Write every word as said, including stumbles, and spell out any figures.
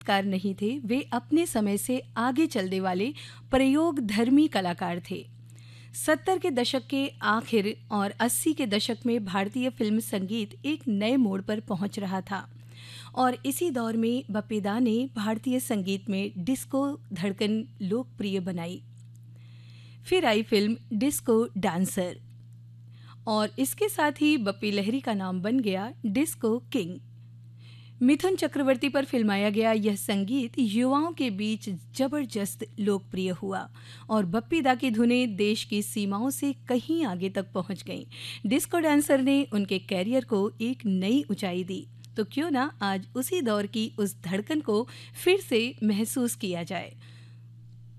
Car नहीं थे, वे अपने समय से आगे चलने वाले प्रयोगधर्मी कलाकार थे। सत्तर के दशक के आखिर और अस्सी के दशक में भारतीय फिल्म संगीत एक नए मोड़ पर पहुंच रहा था और इसी दौर में बप्पी दा ने भारतीय संगीत में डिस्को धड़कन लोकप्रिय बनाई। फिर आई फिल्म डिस्को डांसर और इसके साथ ही बप्पी लहरी का नाम बन गया डिस्को किंग। मिथुन चक्रवर्ती पर फिल्माया गया यह संगीत युवाओं के बीच जबरदस्त लोकप्रिय हुआ और बप्पी दा की धुनें देश की सीमाओं से कहीं आगे तक पहुंच गईं। डिस्को डांसर ने उनके कैरियर को एक नई ऊंचाई दी। तो क्यों ना आज उसी दौर की उस धड़कन को फिर से महसूस किया जाए।